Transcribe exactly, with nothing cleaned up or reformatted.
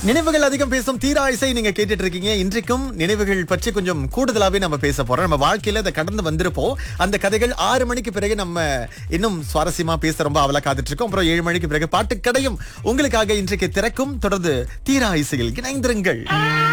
நினைவுகள் அதிகம் பேசும் தீரா இசை நீங்க கேட்டுட்டு இருக்கீங்க. இன்றைக்கும் நினைவுகள் பற்றி கொஞ்சம் கூடுதலாவே நம்ம பேச போறோம். நம்ம வாழ்க்கையில அதை கடந்து வந்திருப்போம். அந்த கதைகள் ஆறு மணிக்கு பிறகு நம்ம இன்னும் சுவாரஸ்யமா பேச ரொம்ப அவலா காத்துட்டு இருக்கோம். அப்புறம் ஏழு மணிக்கு பிறகு பாட்டுக்கடையும் உங்களுக்காக இன்றைக்கு திறக்கும். தொடர்ந்து தீரா இசையில் இணைந்திருங்கள்.